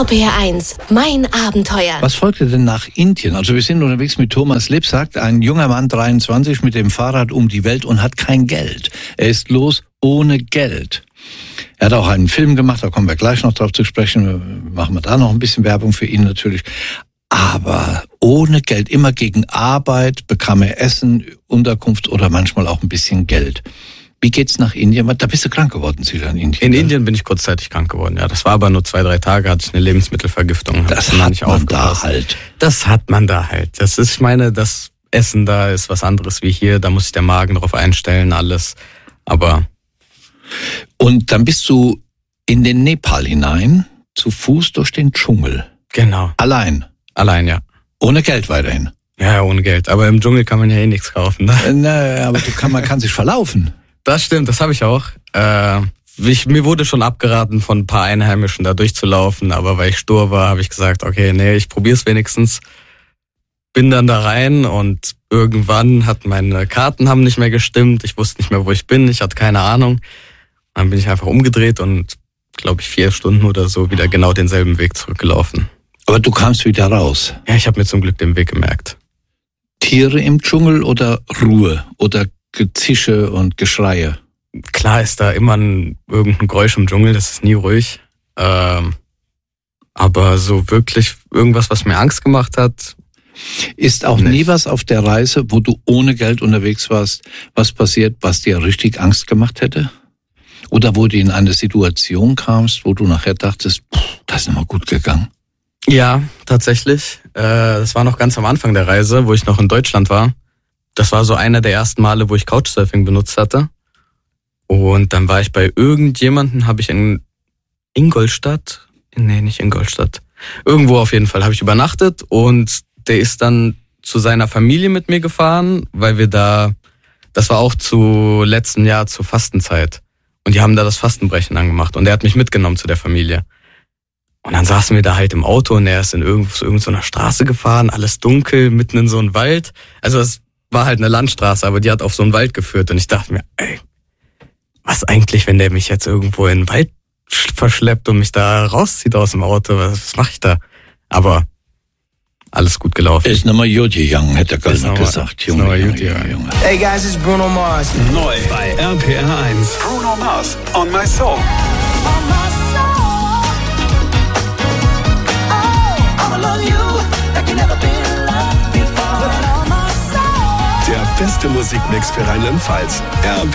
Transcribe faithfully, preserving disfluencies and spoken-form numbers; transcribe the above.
R P R eins, mein Abenteuer. Was folgte denn nach Indien? Also wir sind unterwegs mit Thomas Lipp, sagt ein junger Mann, dreiundzwanzig, mit dem Fahrrad um die Welt und hat kein Geld. Er ist los ohne Geld. Er hat auch einen Film gemacht, da kommen wir gleich noch drauf zu sprechen. Machen wir da noch ein bisschen Werbung für ihn natürlich. Aber ohne Geld, immer gegen Arbeit, bekam er Essen, Unterkunft oder manchmal auch ein bisschen Geld. Wie geht's nach Indien? Da bist du krank geworden, sicher in Indien. In Indien bin ich kurzzeitig krank geworden, ja. Das war aber nur zwei, drei Tage, hatte ich eine Lebensmittelvergiftung. Das hat nicht man da halt. Das hat man da halt. Das ist, ich meine, das Essen da ist was anderes wie hier. Da muss sich der Magen drauf einstellen, alles. Aber... Und dann bist du in den Nepal hinein, zu Fuß durch den Dschungel. Genau. Allein? Allein, ja. Ohne Geld weiterhin? Ja, ohne Geld. Aber im Dschungel kann man ja eh nichts kaufen. Ne? Na, aber du kann, man kann sich verlaufen. Das stimmt, das habe ich auch. Äh, ich, mir wurde schon abgeraten, von ein paar Einheimischen da durchzulaufen, aber weil ich stur war, habe ich gesagt, okay, nee, ich probier's wenigstens. Bin dann da rein und irgendwann hat meine Karten haben nicht mehr gestimmt. Ich wusste nicht mehr, wo ich bin. Ich hatte keine Ahnung. Dann bin ich einfach umgedreht und, glaube ich, vier Stunden oder so wieder genau denselben Weg zurückgelaufen. Aber du kamst wieder raus? Ja, ich habe mir zum Glück den Weg gemerkt. Tiere im Dschungel oder Ruhe oder Gezische und Geschreie? Klar ist da immer ein, irgendein Geräusch im Dschungel, das ist nie ruhig. Ähm, aber so wirklich irgendwas, was mir Angst gemacht hat. Ist auch nicht. Nie was auf der Reise, wo du ohne Geld unterwegs warst, was passiert, was dir richtig Angst gemacht hätte? Oder wo du in eine Situation kamst, wo du nachher dachtest, das ist nochmal gut gegangen? Ja, tatsächlich. Äh, das war noch ganz am Anfang der Reise, wo ich noch in Deutschland war. Das war so einer der ersten Male, wo ich Couchsurfing benutzt hatte. Und dann war ich bei irgendjemanden, habe ich in Ingolstadt, nee, nicht Ingolstadt, irgendwo auf jeden Fall habe ich übernachtet und der ist dann zu seiner Familie mit mir gefahren, weil wir da, das war auch zu letzten Jahr zur Fastenzeit. Und die haben da das Fastenbrechen angemacht und er hat mich mitgenommen zu der Familie. Und dann saßen wir da halt im Auto und er ist in irgend, zu irgendeiner Straße gefahren, alles dunkel, mitten in so einen Wald. Also es war halt eine Landstraße, aber die hat auf so einen Wald geführt. Und ich dachte mir, ey, was eigentlich, wenn der mich jetzt irgendwo in den Wald verschleppt und mich da rauszieht aus dem Auto? Was, was mache ich da? Aber alles gut gelaufen. Ist nochmal gut gegangen, hätte er gerade gesagt. Junge, Junge, Junge, Junge. Hey guys, it's Bruno Mars. Neu bei R P R eins. Bruno Mars, On My Soul. Der beste Musikmix für Rheinland-Pfalz.